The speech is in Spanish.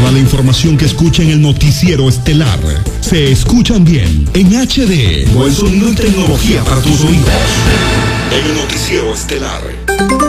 Toda la información que escucha en el noticiero estelar se escuchan bien en HD. Buen sonido y tecnología para tus oídos. En el noticiero estelar.